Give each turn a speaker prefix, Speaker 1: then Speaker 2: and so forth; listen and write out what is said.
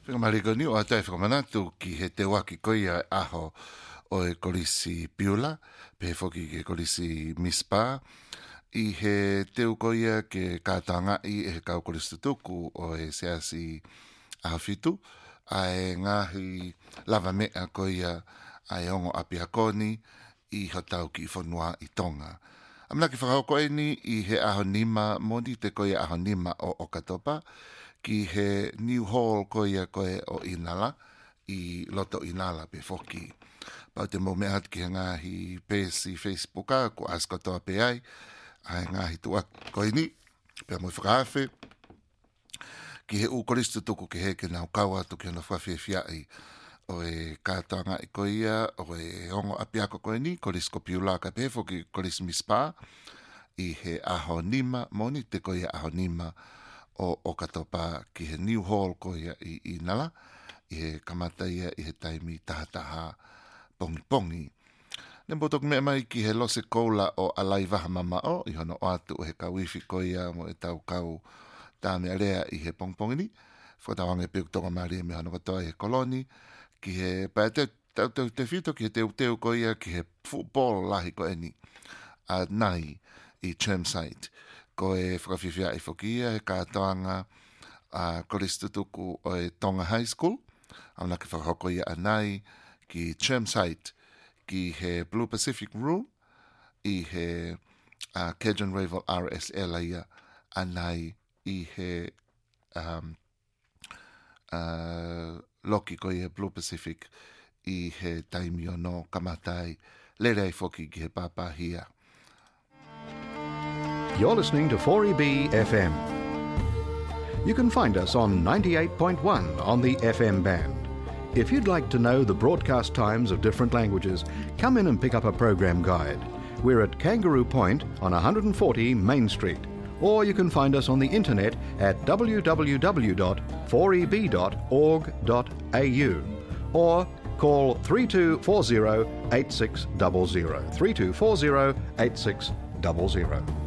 Speaker 1: Whakamarikoni o atai whakamanatu ki he te waki koia aho o e kolisi piula, pe whoki ke kolisi mispa, i he teu koia ke kātanga i he kau kolisi tutuku o e seasi ahawhitu, a e ngahi lava mea koia a e ongo apiakoni i hotau ki whanua i Tonga. Amna ki whakahoko ni i he aho nima moni te koia aho nima o Okatopa, ki he New Hall koia koe o Inala, i loto Inala pe whoki. Pau te mō mea ki he ngahi pēsi Facebooka, ko askotoa pe ai, a he ngahi tua koe ni, pe mō whakawhi, ki he ukoristu tuku ki he ke nau kaua tuki hana whawhiawhiai o e kātanga i koia, o e ongo apiako koe ni, koris kopiula ka pe whoki koris mispa, i he aho nima, moni te koia aho nima, o Okatopa ki he New Hall koia i Inala, i he kamataia i he taimi tahataha pongi. Nembotok mea mai ki he lose koula o alai waha mama o, i hono o atu o he kawifi koia mo e tau kau tāmea rea i he pongpongi ni. Whakatawange peuktonga maria me hono katoa i he koloni, ki he pātau te whito ki he teu koia ki he football lahi koe ni, a nai i Chermside. Ko e whakawhiwhia i whokia he kātoanga a koristutuku o e Tonga High School. Amna ki whakahoko ia anai ki Chermside ki he Blue Pacific Room i he Cajun Ravel RSL ia anai i he loki ko i he Blue Pacific i he taimi o no kamatai lerei whoki ki he pāpahia.
Speaker 2: You're listening to 4EB FM. You can find us on 98.1 on the FM band. If you'd like to know the broadcast times of different languages, come in and pick up a program guide. We're at Kangaroo Point on 140 Main Street. Or you can find us on the internet at www.4eb.org.au or call 3240 8600. 3240 8600.